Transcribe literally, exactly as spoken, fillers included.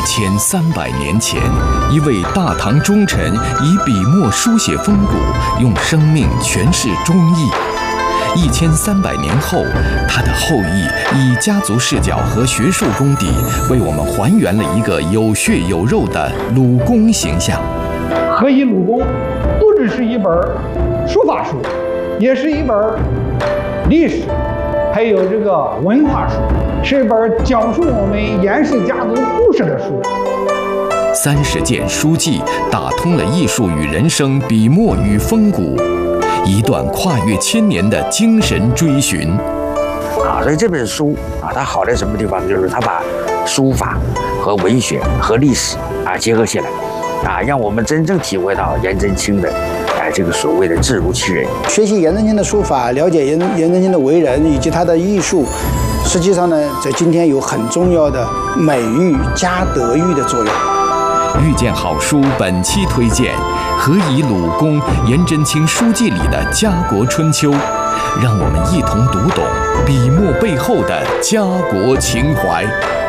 千三百年前，一位大唐忠臣以笔墨书写风骨，用生命诠释忠义。一千三百年后，他的后裔以家族视角和学术功底，为我们还原了一个有血有肉的鲁公形象。 何以鲁公不只是一本书法书，也是一本历史，还有这个文化书，是一本讲述我们颜氏家族故事的书。 三十件书记打通了艺术与人生、笔墨与风骨，一段跨越千年的精神追寻。 啊，所以这本书啊，它好在什么地方？就是它把书法和文学和历史啊结合起来，啊，让我们真正体会到颜真卿的，哎、啊，这个所谓的字如其人。 学习颜真卿的书法，了解颜颜真卿的为人以及他的艺术，实际上呢，在今天有很重要的美育加德育的作用。 遇见好书本期推荐《何以鲁公颜真卿书记》里的家国春秋，让我们一同读懂笔墨背后的家国情怀。